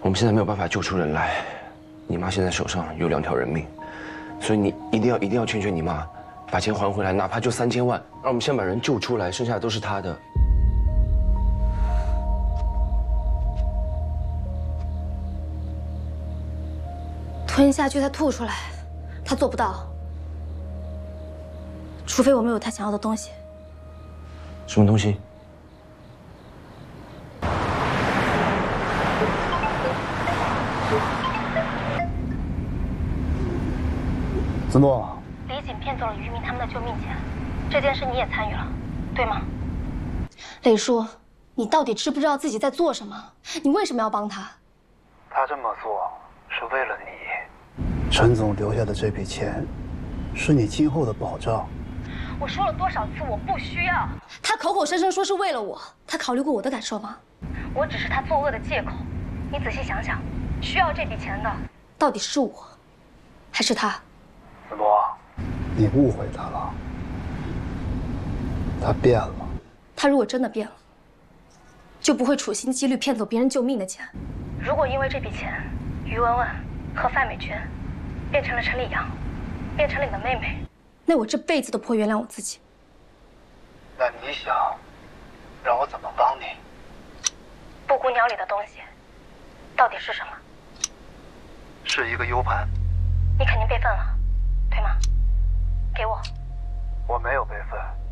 我们现在没有办法救出人来，你妈现在手上有2条人命，所以你一定要劝你妈，把钱还回来，哪怕就3000万，让我们先把人救出来，剩下的都是她的。 吞下去再吐出来，他做不到。除非我们有他想要的东西。 什么东西？ 子墨， 李锦骗走了渔民他们的救命钱，这件事你也参与了，对吗？磊叔，你到底知不知道自己在做什么？你为什么要帮他？ 他这么做是为了你。陈总留下的这笔钱，是你今后的保障。 我说了多少次我不需要？他口口声声说是为了我，他考虑过我的感受吗？我只是他作恶的借口。你仔细想想，需要这笔钱的到底是我，还是他？ 子墨，你误会他了，他变了。 他如果真的变了，就不会处心积虑骗走别人救命的钱。如果因为这笔钱，于文文和范美娟变成了陈礼阳，变成了你的妹妹，那我这辈子都不会原谅我自己。 那你想让我怎么帮你？ 布谷鸟里的东西到底是什么？ 是一个 U 盘。 你肯定备份了，对吗？给我。 我没有备份。